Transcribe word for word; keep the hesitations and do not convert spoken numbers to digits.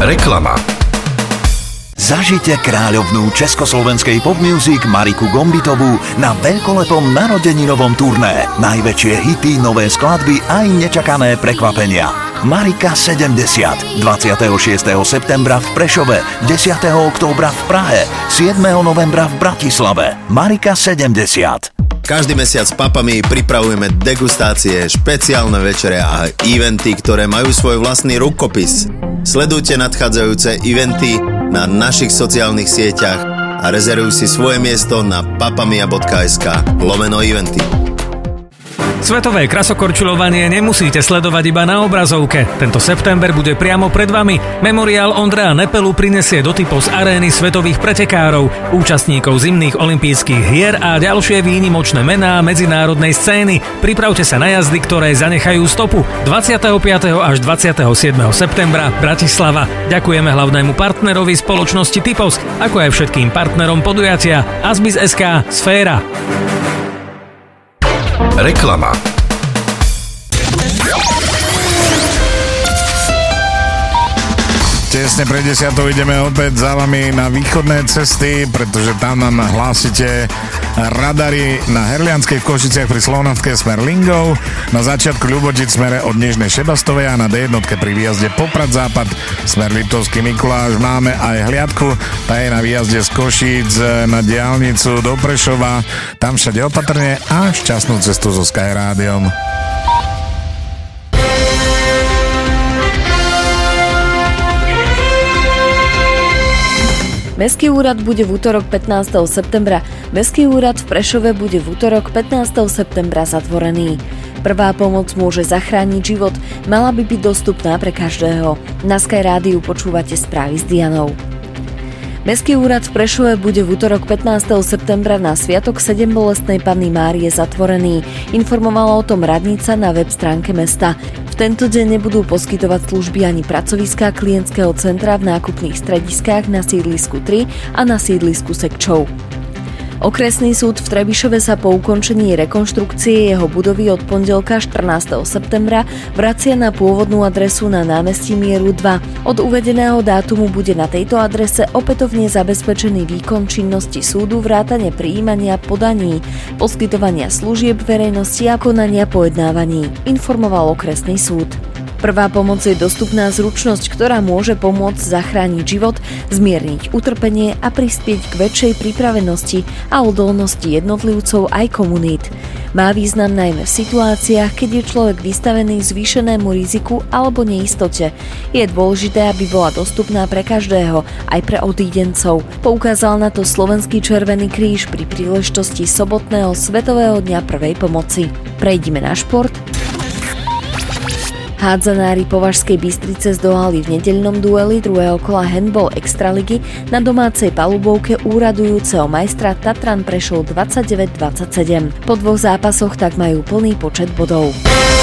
Reklama. Zažite kráľovnú československej popmusic Mariku Gombitovú na veľkolepom narodeninovom turné. Najväčšie hity, nové skladby aj nečakané prekvapenia. Marika sedemdesiat. dvadsiateho šiesteho septembra v Prešove, desiateho októbra v Prahe, siedmeho novembra v Bratislave. Marika sedemdesiat. Každý mesiac s papami pripravujeme degustácie, špeciálne večere a eventy, ktoré majú svoj vlastný rukopis. Sledujte nadchádzajúce eventy na našich sociálnych sieťach a rezervuj si svoje miesto na papamia.sk lomeno eventy. Svetové krasokorčuľovanie nemusíte sledovať iba na obrazovke. Tento september bude priamo pred vami. Memoriál Ondreja Nepelu prinesie do typov z arény svetových pretekárov, účastníkov zimných olympijských hier a ďalšie výnimočné mená medzinárodnej scény. Pripravte sa na jazdy, ktoré zanechajú stopu. dvadsiateho piateho až dvadsiateho siedmeho septembra Bratislava. Ďakujeme hlavnému partnerovi spoločnosti Typos, ako aj všetkým partnerom podujatia Asbis es ká Sféra. Reklama. Tesne pred desiatou ideme opäť za vami na východné cesty, pretože tam nám hlásite radary na Herlianskej v Košiciach pri Slovnavke smer Lingov, na začiatku Ľubotic smere od Nežnej Šebastovej a na dé jedna pri výjazde Poprad-Západ smer Liptovský Mikuláš. Máme aj hliadku, tá je na výjazde z Košíc na diaľnicu do Prešova. Tam všade opatrne a šťastnú cestu so Sky Rádiom. Mestský úrad bude v útorok pätnásteho septembra. Mestský úrad v Prešove bude v útorok pätnásteho septembra zatvorený. Prvá pomoc môže zachrániť život, mala by byť dostupná pre každého. Na Sky Rádiu počúvate správy s Dianou. Mestský úrad v Prešove bude v útorok pätnásteho septembra na sviatok Sedembolestnej Panny Márie zatvorený. Informovala o tom radnica na web stránke mesta. V tento deň nebudú poskytovať služby ani pracoviská klientského centra v nákupných strediskách na sídlisku tri a na sídlisku Sekčov. Okresný súd v Trebišove sa po ukončení rekonštrukcie jeho budovy od pondelka štrnásteho septembra vracia na pôvodnú adresu na námestí Mieru dva. Od uvedeného dátumu bude na tejto adrese opätovne zabezpečený výkon činnosti súdu vrátane prijímania podaní, poskytovania služieb verejnosti a konania pojednávaní, informoval okresný súd. Prvá pomoc je dostupná zručnosť, ktorá môže pomôcť zachrániť život, zmierniť utrpenie a prispieť k väčšej pripravenosti a odolnosti jednotlivcov aj komunít. Má význam najmä v situáciách, keď je človek vystavený zvýšenému riziku alebo neistote. Je dôležité, aby bola dostupná pre každého, aj pre odídencov. Poukázal na to Slovenský Červený kríž pri príležitosti sobotného Svetového dňa prvej pomoci. Prejdime na šport. Hádzanári Považskej Bystrice zdolali v nedeľnom dueli druhého kola handball extraligy na domácej palubovke úradujúceho majstra Tatran Prešov dvadsaťdeväť dvadsaťsedem. Po dvoch zápasoch tak majú plný počet bodov.